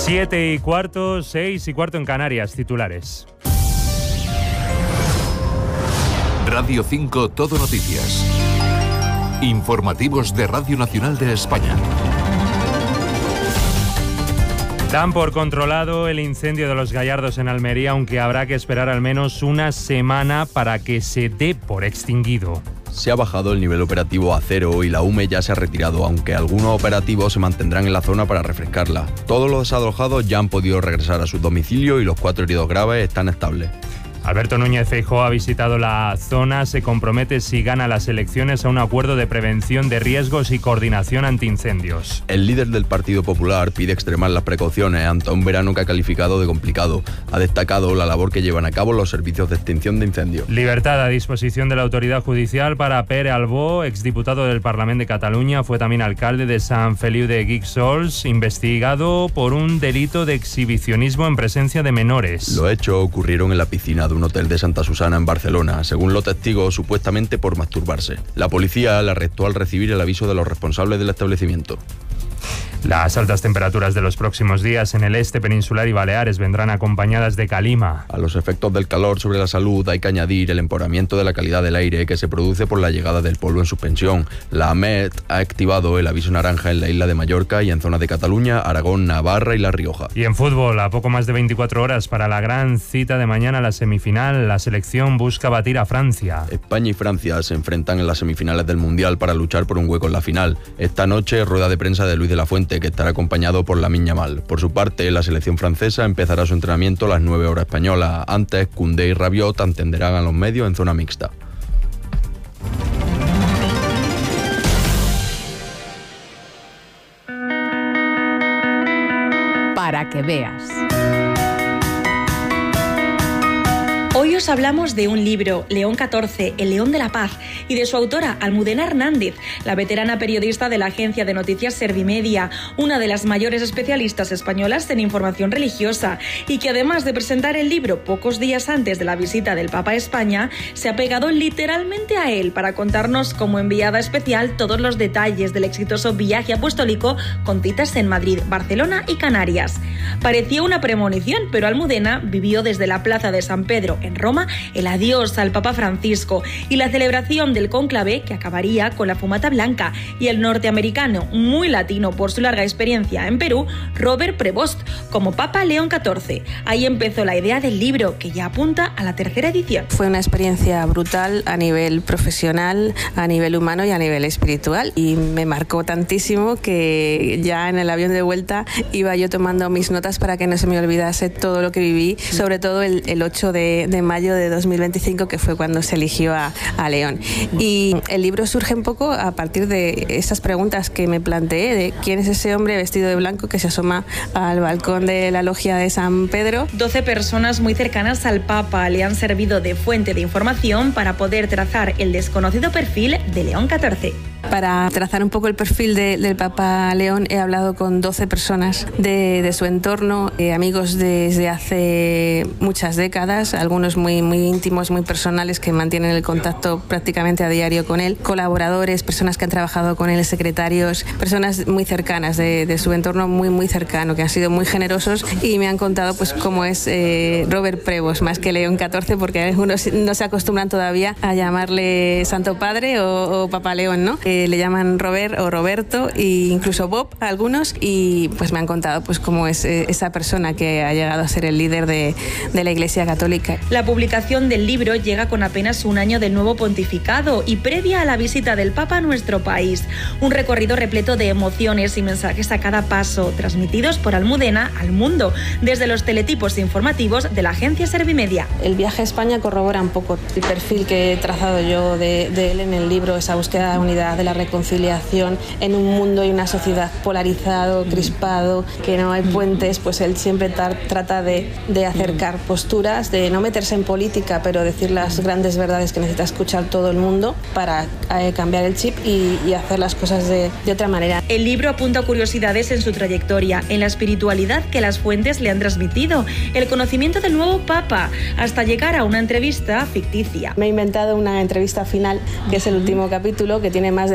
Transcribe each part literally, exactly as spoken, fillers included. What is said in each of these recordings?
Siete y cuarto, seis y cuarto en Canarias, titulares. Radio cinco Todo Noticias. Informativos de Radio Nacional de España. Dan por controlado el incendio de los Gallardos en Almería, aunque habrá que esperar al menos una semana para que se dé por extinguido. Se ha bajado el nivel operativo a cero y la U M E ya se ha retirado, aunque algunos operativos se mantendrán en la zona para refrescarla. Todos los desalojados ya han podido regresar a su domicilio y los cuatro heridos graves están estables. Alberto Núñez Feijóo ha visitado la zona, se compromete si gana las elecciones a un acuerdo de prevención de riesgos y coordinación antiincendios. El líder del Partido Popular pide extremar las precauciones ante un verano que ha calificado de complicado. Ha destacado la labor que llevan a cabo los servicios de extinción de incendios. Libertad a disposición de la autoridad judicial para Pere Albó, exdiputado del Parlamento de Cataluña, fue también alcalde de Sant Feliu de Guíxols, investigado por un delito de exhibicionismo en presencia de menores. Los hechos ocurrieron en la piscina de un hotel de Santa Susana en Barcelona, según los testigos, supuestamente por masturbarse. La policía la arrestó al recibir el aviso de los responsables del establecimiento. Las altas temperaturas de los próximos días en el este peninsular y Baleares vendrán acompañadas de calima. A los efectos del calor sobre la salud hay que añadir el empeoramiento de la calidad del aire que se produce por la llegada del polvo en suspensión. La AMET ha activado el aviso naranja en la isla de Mallorca y en zonas de Cataluña, Aragón, Navarra y La Rioja. Y en fútbol, a poco más de veinticuatro horas para la gran cita de mañana, la semifinal, la selección busca batir a Francia. España y Francia se enfrentan en las semifinales del Mundial para luchar por un hueco en la final. Esta noche, rueda de prensa de Luis de la Fuente, que estará acompañado por Lamine Yamal. Por su parte, la selección francesa empezará su entrenamiento a las nueve horas españolas. Antes, Koundé y Rabiot atenderán a los medios en zona mixta. Para que veas. Hoy os hablamos de un libro, León catorce, El León de la Paz, y de su autora, Almudena Hernández, la veterana periodista de la agencia de noticias Servimedia, una de las mayores especialistas españolas en información religiosa, y que además de presentar el libro pocos días antes de la visita del Papa a España, se ha pegado literalmente a él para contarnos como enviada especial todos los detalles del exitoso viaje apostólico con citas en Madrid, Barcelona y Canarias. Parecía una premonición, pero Almudena vivió desde la Plaza de San Pedro en Roma el adiós al Papa Francisco y la celebración del cónclave que acabaría con la fumata blanca, y el norteamericano, muy latino por su larga experiencia en Perú, Robert Prevost, como Papa León catorce. Ahí empezó la idea del libro, que ya apunta a la tercera edición. Fue una experiencia brutal a nivel profesional, a nivel humano y a nivel espiritual, y me marcó tantísimo que ya en el avión de vuelta iba yo tomando mis notas para que no se me olvidase todo lo que viví, sobre todo el, el ocho de, de mayo de dos mil veinticinco, que fue cuando se eligió a, a León. Y el libro surge un poco a partir de esas preguntas que me planteé, de quién es ese hombre vestido de blanco que se asoma al balcón de la logia de San Pedro. doce personas muy cercanas al Papa le han servido de fuente de información para poder trazar el desconocido perfil de León catorce. Para trazar un poco el perfil de, del Papa León he hablado con doce personas de, de su entorno, eh, amigos desde hace muchas décadas, algunos muy, muy íntimos, muy personales, que mantienen el contacto prácticamente a diario con él, colaboradores, personas que han trabajado con él, secretarios, personas muy cercanas de, de su entorno, muy muy cercano, que han sido muy generosos y me han contado pues cómo es eh, Robert Prevost, más que León catorce, porque algunos no se acostumbran todavía a llamarle Santo Padre o, o Papa León, ¿no? Eh, le llaman Robert o Roberto, e incluso Bob a algunos, y pues me han contado pues cómo es eh, esa persona que ha llegado a ser el líder de, de la Iglesia Católica. La publicación del libro llega con apenas un año del nuevo pontificado y previa a la visita del Papa a nuestro país. Un recorrido repleto de emociones y mensajes a cada paso, transmitidos por Almudena al mundo, desde los teletipos informativos de la agencia Servimedia. El viaje a España corrobora un poco el perfil que he trazado yo de, de él en el libro, esa búsqueda de unidad, de la reconciliación en un mundo y una sociedad polarizado, crispado, que no hay puentes. Pues él siempre tar, trata de, de acercar posturas, de no meterse en política, pero decir las grandes verdades que necesita escuchar todo el mundo para eh, cambiar el chip y, y hacer las cosas de, de otra manera. El libro apunta curiosidades en su trayectoria, en la espiritualidad que las fuentes le han transmitido, el conocimiento del nuevo Papa, hasta llegar a una entrevista ficticia. Me he inventado una entrevista final, que es el último capítulo, que tiene más de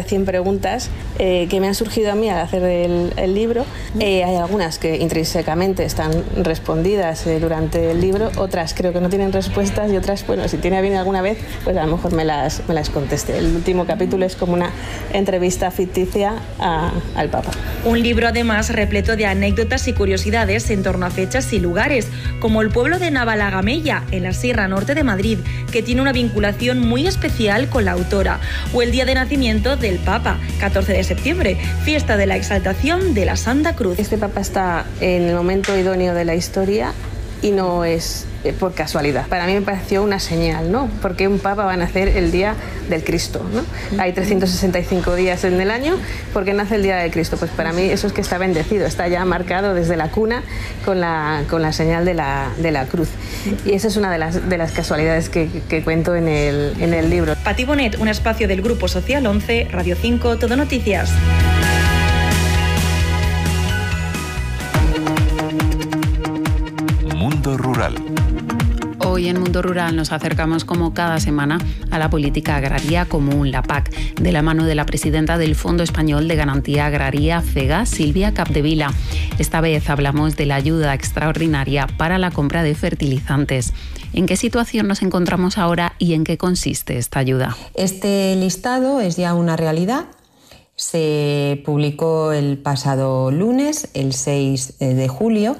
de cien preguntas eh, que me han surgido a mí al hacer el, el libro. Eh, hay algunas que intrínsecamente están respondidas eh, durante el libro, otras creo que no tienen respuestas y otras, bueno, si tiene bien alguna vez, pues a lo mejor me las, me las conteste. El último capítulo es como una entrevista ficticia a, al Papa. Un libro además repleto de anécdotas y curiosidades en torno a fechas y lugares, como el pueblo de Navalagamella, en la Sierra Norte de Madrid, que tiene una vinculación muy especial con la autora, o el día de nacimiento del Papa, catorce de septiembre, fiesta de la exaltación de la Santa Cruz. Este Papa está en el momento idóneo de la historia y no es por casualidad. Para mí me pareció una señal, ¿no? Porque un Papa va a nacer el día del Cristo, ¿no? Hay trescientos sesenta y cinco días en el año, ¿por qué nace el día del Cristo? Pues para mí eso es que está bendecido, está ya marcado desde la cuna con la, con la señal de la, de la cruz. Y esa es una de las, de las casualidades que, que cuento en el, en el libro. Pati Bonet, un espacio del Grupo Social once, Radio cinco, Todo Noticias. Mundo Rural. Hoy en Mundo Rural nos acercamos como cada semana a la política agraria común, la P A C, de la mano de la presidenta del Fondo Español de Garantía Agraria, FEGA, Silvia Capdevila. Esta vez hablamos de la ayuda extraordinaria para la compra de fertilizantes. ¿En qué situación nos encontramos ahora y en qué consiste esta ayuda? Este listado es ya una realidad. Se publicó el pasado lunes, el seis de julio,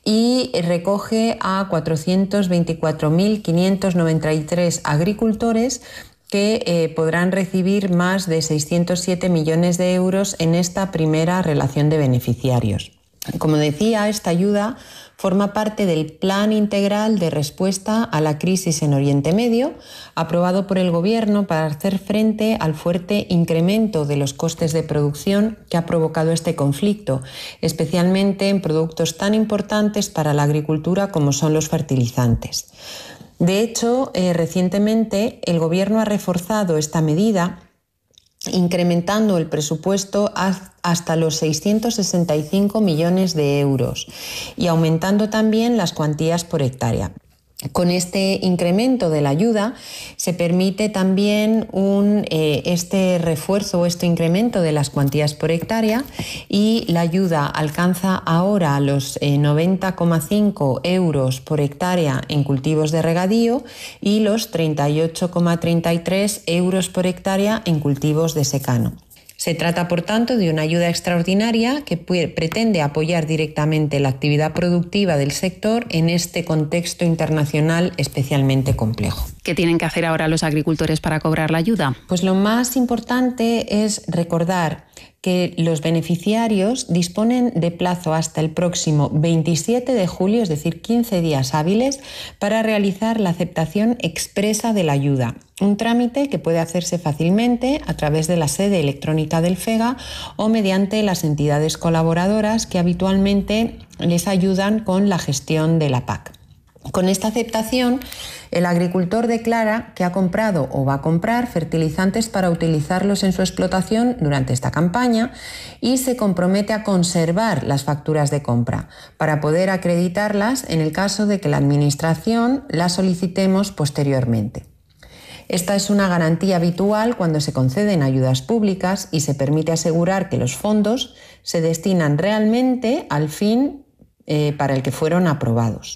y recoge a cuatrocientos veinticuatro mil quinientos noventa y tres agricultores que eh, podrán recibir más de seiscientos siete millones de euros en esta primera relación de beneficiarios. Como decía, esta ayuda forma parte del Plan Integral de Respuesta a la Crisis en Oriente Medio, aprobado por el Gobierno para hacer frente al fuerte incremento de los costes de producción que ha provocado este conflicto, especialmente en productos tan importantes para la agricultura como son los fertilizantes. De hecho, eh, recientemente el Gobierno ha reforzado esta medida, incrementando el presupuesto hasta los seiscientos sesenta y cinco millones de euros y aumentando también las cuantías por hectárea. Con este incremento de la ayuda se permite también un, eh, este refuerzo o este incremento de las cuantías por hectárea, y la ayuda alcanza ahora los eh, noventa coma cinco euros por hectárea en cultivos de regadío y los treinta y ocho coma treinta y tres euros por hectárea en cultivos de secano. Se trata, por tanto, de una ayuda extraordinaria que pretende apoyar directamente la actividad productiva del sector en este contexto internacional especialmente complejo. ¿Qué tienen que hacer ahora los agricultores para cobrar la ayuda? Pues lo más importante es recordar que los beneficiarios disponen de plazo hasta el próximo veintisiete de julio, es decir, quince días hábiles, para realizar la aceptación expresa de la ayuda. Un trámite que puede hacerse fácilmente a través de la sede electrónica del FEGA o mediante las entidades colaboradoras que habitualmente les ayudan con la gestión de la P A C. Con esta aceptación, el agricultor declara que ha comprado o va a comprar fertilizantes para utilizarlos en su explotación durante esta campaña y se compromete a conservar las facturas de compra para poder acreditarlas en el caso de que la Administración las solicitemos posteriormente. Esta es una garantía habitual cuando se conceden ayudas públicas y se permite asegurar que los fondos se destinan realmente al fin eh, para el que fueron aprobados.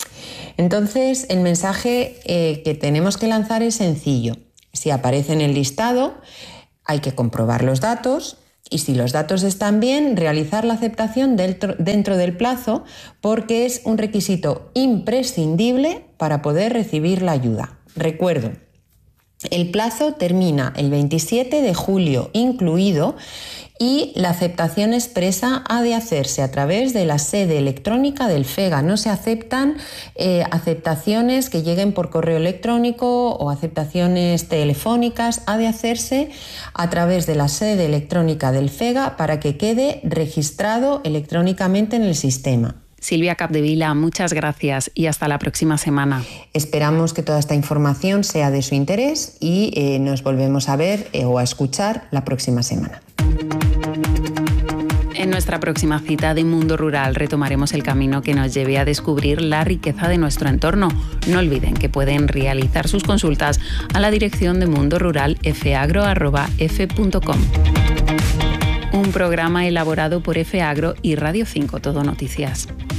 Entonces, el mensaje eh, que tenemos que lanzar es sencillo. Si aparece en el listado, hay que comprobar los datos y, si los datos están bien, realizar la aceptación dentro, dentro del plazo, porque es un requisito imprescindible para poder recibir la ayuda. Recuerdo, el plazo termina el veintisiete de julio incluido, y la aceptación expresa ha de hacerse a través de la sede electrónica del FEGA. No se aceptan eh, aceptaciones que lleguen por correo electrónico o aceptaciones telefónicas. Ha de hacerse a través de la sede electrónica del FEGA para que quede registrado electrónicamente en el sistema. Silvia Capdevila, muchas gracias y hasta la próxima semana. Esperamos que toda esta información sea de su interés y eh, nos volvemos a ver eh, o a escuchar la próxima semana. En nuestra próxima cita de Mundo Rural retomaremos el camino que nos lleve a descubrir la riqueza de nuestro entorno. No olviden que pueden realizar sus consultas a la dirección de mundo rural fagro arroba f punto com. Un programa elaborado por F Agro y Radio cinco Todo Noticias.